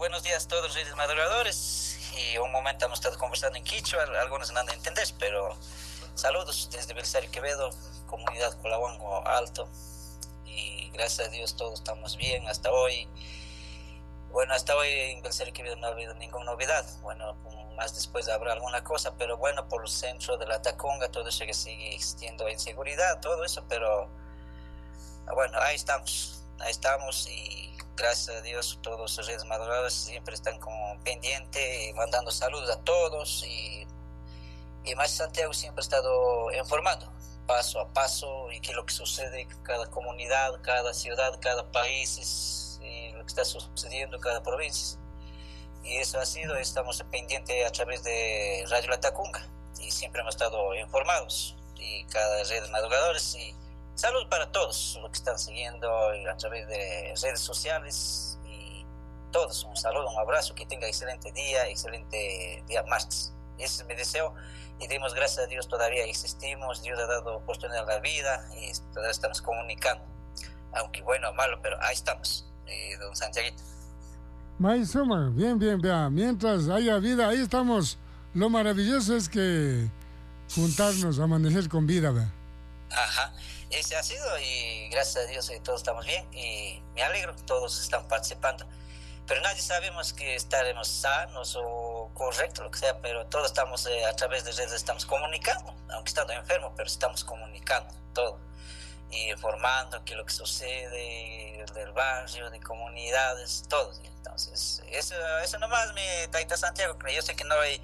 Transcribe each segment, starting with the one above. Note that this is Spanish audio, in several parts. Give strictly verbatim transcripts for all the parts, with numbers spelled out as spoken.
buenos días a todos los redes madrugadores. Y un momento hemos estado conversando en quichua, algunos no han de entender, pero saludos desde Belisario Quevedo, comunidad Colahuango Alto. Y gracias a Dios todos estamos bien hasta hoy. Bueno, hasta hoy en Belisario Quevedo no ha habido ninguna novedad. Bueno, más después habrá alguna cosa, pero bueno, por el centro de la Tacunga, todo eso que sigue existiendo inseguridad, todo eso, pero bueno, ahí estamos, ahí estamos y gracias a Dios todos los redes madrugadores siempre están como pendientes, mandando saludos a todos y, y más Santiago siempre ha estado informando paso a paso y qué es lo que sucede en cada comunidad, cada ciudad, cada país y lo que está sucediendo en cada provincia. Y eso ha sido, estamos pendientes a través de Radio La Tacunga y siempre hemos estado informados y cada red de madrugadores y salud para todos los que están siguiendo a través de redes sociales y todos, un saludo, un abrazo, que tenga excelente día, excelente día martes. Ese es mi deseo y demos gracias a Dios, todavía existimos, Dios ha dado oportunidad a la vida y todavía estamos comunicando, aunque bueno o malo, pero ahí estamos, eh, don Santiaguito. Maizuma, bien, bien, bien. Mientras haya vida, ahí estamos. Lo maravilloso es que juntarnos, amanecer con vida, ¿verdad? Ajá, ese ha sido y gracias a Dios eh, todos estamos bien y me alegro, todos están participando. Pero nadie sabemos que estaremos sanos o correctos, lo que sea, pero todos estamos eh, a través de redes, estamos comunicando, aunque estando enfermos, pero estamos comunicando todo. Y informando qué es lo que sucede del barrio, de comunidades, todo. Entonces, eso, eso nomás, mi Taita Santiago, yo sé que no hay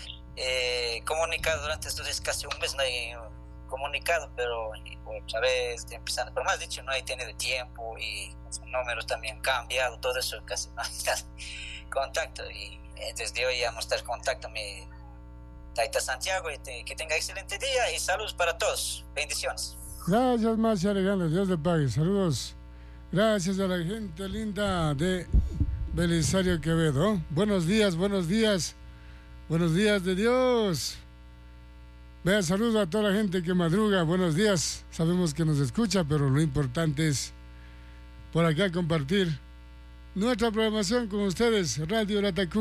eh, comunicado durante estos días, casi un mes no hay comunicado, pero otra vez empezando, pero más dicho, no hay tenido tiempo y los números también han cambiado, todo eso casi no hay contacto. Y eh, desde hoy vamos a estar en contacto, mi Taita Santiago, y te, que tenga excelente día y saludos para todos. Bendiciones. Gracias, Marcia Alejandro, Dios le pague. Saludos. Gracias a la gente linda de Belisario Quevedo. Buenos días, buenos días. Buenos días de Dios. Vea, saludo a toda la gente que madruga. Buenos días. Sabemos que nos escucha, pero lo importante es por acá compartir nuestra programación con ustedes. Radio La Tacunga.